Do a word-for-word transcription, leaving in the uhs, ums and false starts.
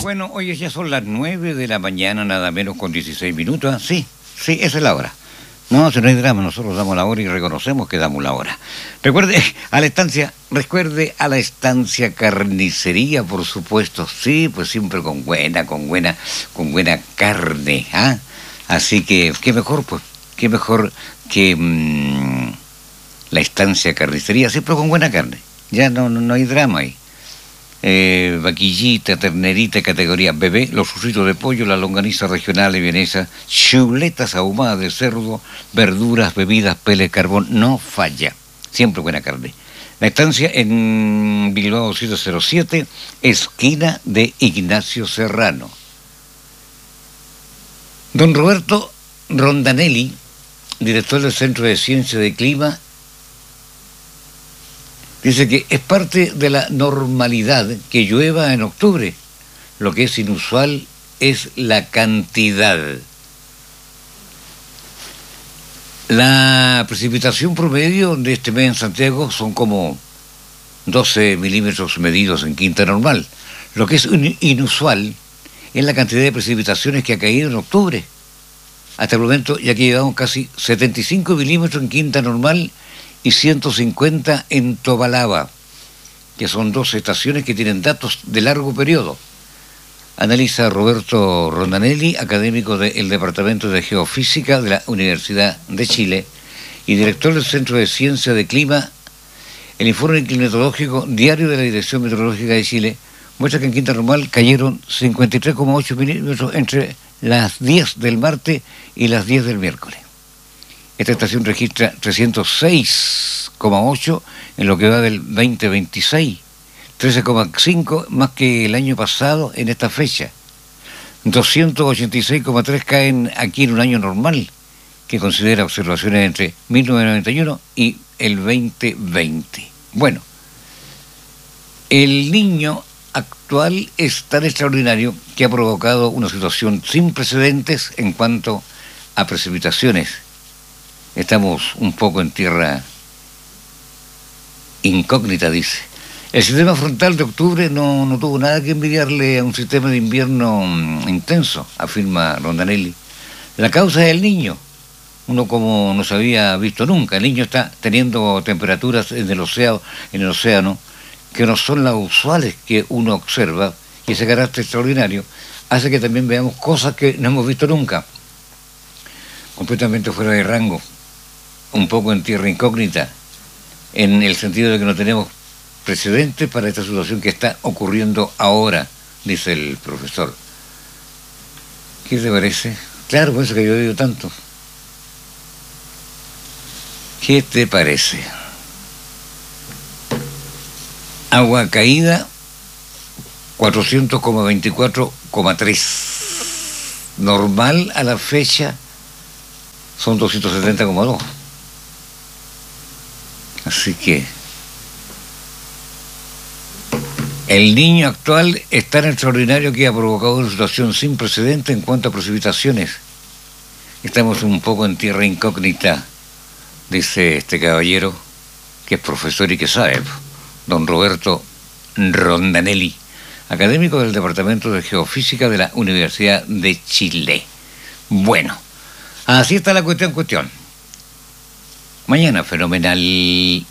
Bueno, oye, ya son las nueve de la mañana, nada menos con dieciséis minutos. ¿Ah? Sí, sí, esa es la hora. No, si no hay drama, nosotros damos la hora y reconocemos que damos la hora. Recuerde a la estancia, recuerde a la estancia carnicería, por supuesto. Sí, pues siempre con buena, con buena, con buena carne, ¿ah? Así que, qué mejor, pues, qué mejor que mmm, la estancia carnicería, siempre con buena carne. Ya no, no, no hay drama ahí. Eh, vaquillita, ternerita, categoría bebé, los sucitos de pollo, la longaniza regional y vienesa, chuletas ahumadas de cerdo, verduras, bebidas, pele, carbón, no falla, siempre buena carne. La estancia en Bilbao setecientos siete, esquina de Ignacio Serrano. Don Roberto Rondanelli, director del Centro de Ciencia de Clima, dice que es parte de la normalidad que llueva en octubre. Lo que es inusual es la cantidad. La precipitación promedio de este mes en Santiago son como doce milímetros medidos en quinta normal. Lo que es inusual es la cantidad de precipitaciones que ha caído en octubre. Hasta el momento ya que llevamos casi setenta y cinco milímetros en quinta normal y ciento cincuenta en Tobalaba, que son dos estaciones que tienen datos de largo periodo. Analiza Roberto Rondanelli, académico del Departamento de Geofísica de la Universidad de Chile y director del Centro de Ciencia de Clima. El informe climatológico diario de la Dirección Meteorológica de Chile muestra que en quinta normal cayeron cincuenta y tres coma ocho milímetros entre las diez del martes y las diez del miércoles. Esta estación registra trescientos seis coma ocho en lo que va del veinte veintiséis, trece coma cinco más que el año pasado en esta fecha. doscientos ochenta y seis coma tres caen aquí en un año normal, que considera observaciones entre mil novecientos noventa y uno y el veinte veinte. Bueno, el Niño actual es tan extraordinario que ha provocado una situación sin precedentes en cuanto a precipitaciones. Estamos un poco en tierra incógnita, dice. El sistema frontal de octubre no, no tuvo nada que envidiarle a un sistema de invierno intenso, afirma Rondanelli. La causa es el Niño, uno como no se había visto nunca. El Niño está teniendo temperaturas en el océano, en el océano que no son las usuales que uno observa, y ese carácter extraordinario hace que también veamos cosas que no hemos visto nunca, completamente fuera de rango. Un poco en tierra incógnita, en el sentido de que no tenemos precedentes para esta situación que está ocurriendo ahora, dice el profesor. ¿Qué te parece? Claro, por eso que yo digo tanto. ¿Qué te parece? Agua caída, cuatrocientos veinticuatro coma tres. Normal a la fecha son doscientos setenta coma dos. Así que el Niño actual es tan extraordinario que ha provocado una situación sin precedentes en cuanto a precipitaciones. Estamos un poco en tierra incógnita, dice este caballero, que es profesor y que sabe, don Roberto Rondanelli, académico del Departamento de Geofísica de la Universidad de Chile. Bueno, así está la cuestión, cuestión. Mañana fenomenal.